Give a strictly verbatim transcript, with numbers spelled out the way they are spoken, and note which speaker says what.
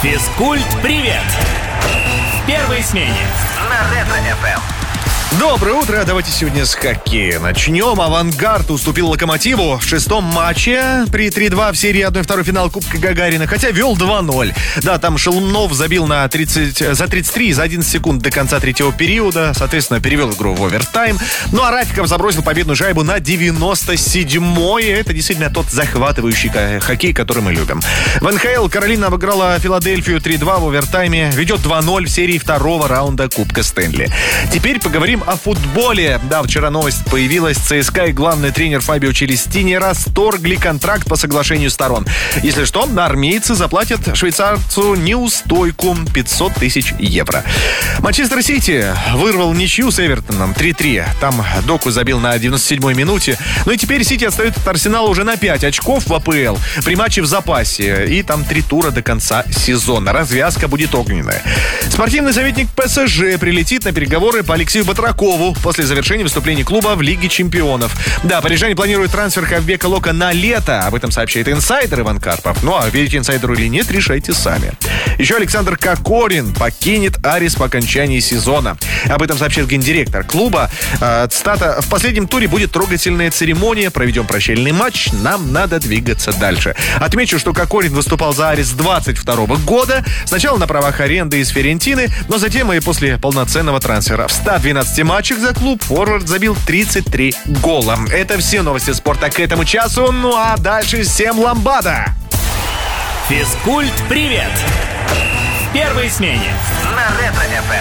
Speaker 1: Физкульт-привет! В первой смене на Ретро-эф эм.
Speaker 2: Доброе утро, давайте сегодня с хоккея начнем. «Авангард» уступил «Локомотиву» в шестом матче при три-два в серии один второй финал Кубка Гагарина, хотя вел два-ноль. Да, там Шелунов забил на тридцать, за тридцать три, за одиннадцать секунд до конца третьего периода, соответственно, перевел игру в овертайм. Ну а Рафиков забросил победную шайбу на девяносто седьмой. Это действительно тот захватывающий хоккей, который мы любим. В эн ха эл Каролина обыграла Филадельфию три-два в овертайме, ведет два-ноль в серии второго раунда Кубка Стэнли. Теперь поговорим о футболе. Да, вчера новость появилась. ЦСКА и главный тренер Фабио Челестини расторгли контракт по соглашению сторон. Если что, армейцы заплатят швейцарцу неустойку пятьсот тысяч евро. Манчестер Сити вырвал ничью с Эвертоном три-три. Там Доку забил на девяносто седьмой минуте. Ну и теперь Сити отстает от Арсенала уже на пять очков в а пэ эл при матче в запасе. И там три тура до конца сезона. Развязка будет огненная. Спортивный советник пэ эс жэ прилетит на переговоры по Алексею Батракову после завершения выступлений клуба в Лиге чемпионов. Да, парижане планируют трансфер Хавбека Лока на лето. Об этом сообщает инсайдер Иван Карпов. Ну а верить инсайдеру или нет, решайте сами. Еще Александр Кокорин покинет Арис по окончании сезона. Об этом сообщил гендиректор клуба. Э, цитата: «В последнем туре будет трогательная церемония. Проведем прощальный матч. Нам надо двигаться дальше». Отмечу, что Кокорин выступал за Арис двадцать второго года. Сначала на правах аренды из Фиорентины, но затем и после полноценного трансфера. В ста двенадцати матчах за клуб форвард забил тридцать три гола. Это все новости спорта к этому часу. Ну а дальше всем ламбада.
Speaker 1: Физкульт-привет! В первой смене на Ретро-эф эм.